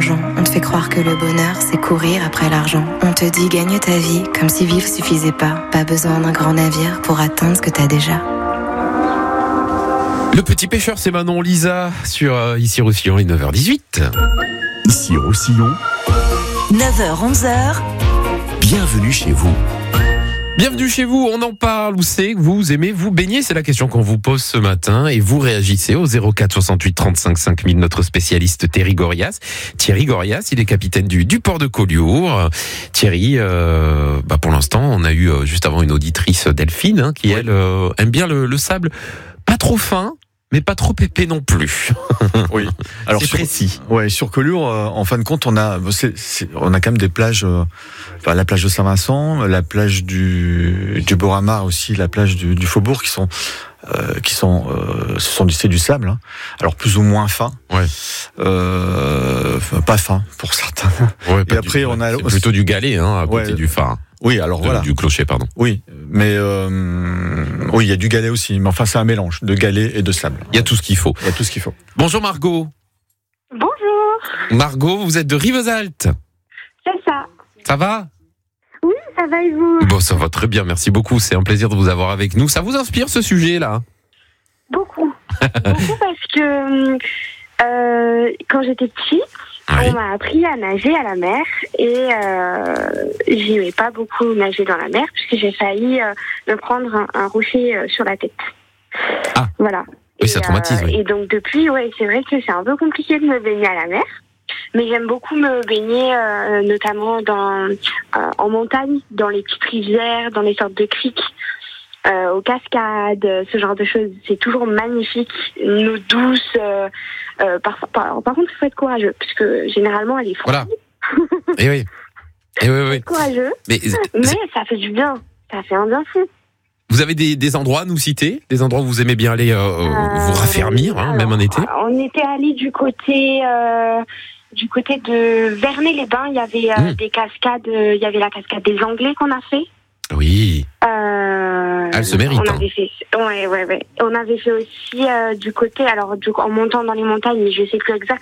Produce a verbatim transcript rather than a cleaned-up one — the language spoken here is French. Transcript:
l'argent. On te fait croire que le bonheur, c'est courir après l'argent. On te dit gagne ta vie, comme si vivre suffisait pas. Pas besoin d'un grand navire pour atteindre ce que t'as déjà. Le petit pêcheur, c'est Manon Lisa sur euh, Ici Roussillon, il est neuf heures dix-huit. Ici Roussillon, neuf heures onze heures. bienvenue chez vous. Bienvenue chez vous, on en parle. Où c'est que vous aimez vous baigner? C'est la question qu'on vous pose ce matin et vous réagissez au zéro quatre soixante-huit trente-cinq cinq mille. Notre spécialiste Thierry Gorias. Thierry Gorias, il est capitaine du, du port de Collioure. Thierry, euh, bah pour l'instant, on a eu euh, juste avant une auditrice Delphine hein, qui, oui. elle, euh, aime bien le, le sable pas trop fin, mais pas trop épais non plus. Oui. Alors c'est sur, précis. Ouais, sur Collioure, euh, en fin de compte, on a, c'est, c'est, on a quand même des plages. Euh, enfin, la plage de Saint-Vincent, la plage du du Boramar aussi, la plage du, du Faubourg, qui sont euh, qui sont, euh, ce sont du c'est du sable. Hein. Alors plus ou moins fin. Ouais. Euh, pas fin pour certains. Ouais, Et après, du, on a c'est plutôt du galet, hein, à côté ouais, du phare. Oui, alors de, voilà. Du clocher, pardon. Oui, mais euh, oui, il y a du galet aussi, mais enfin c'est un mélange de galet et de sable. Il y a tout ce qu'il faut. Il y a tout ce qu'il faut. Bonjour Margot. Bonjour. Margot, vous êtes de Rivesaltes. C'est ça. Ça va? Oui, ça va et vous? Bon, ça va très bien, merci beaucoup. C'est un plaisir de vous avoir avec nous. Ça vous inspire ce sujet-là? Beaucoup. Beaucoup parce que euh, quand j'étais petite, oui. on m'a appris à nager à la mer et euh, j'aimais pas beaucoup nager dans la mer puisque j'ai failli euh, me prendre un, un rocher euh, sur la tête. Ah. Voilà. Oui, et, ça traumatise. Euh, oui. Et donc depuis, ouais, c'est vrai que c'est un peu compliqué de me baigner à la mer. Mais j'aime beaucoup me baigner, euh, notamment dans, euh, en montagne, dans les petites rivières, dans les sortes de criques, euh, aux cascades, ce genre de choses. C'est toujours magnifique, une eau douce. Euh, euh, par, par, par contre, il faut être courageux, parce que généralement, elle est froide. Voilà. Et oui. Et oui, oui. Courageux, mais, mais ça fait du bien. Ça fait un bien fou. Vous avez des, des endroits à nous citer? Des endroits où vous aimez bien aller euh, euh, vous raffermir, hein, alors, même en été? On était allé du côté... Euh, Du côté de Vernet-les-Bains, il y avait euh, mmh. des cascades. Euh, il y avait la cascade des Anglais qu'on a fait. Oui. Euh, Elle se mérite. On avait fait. Ouais, ouais, ouais. On avait fait aussi euh, du côté. Alors, du, en montant dans les montagnes, mais je sais plus exactement.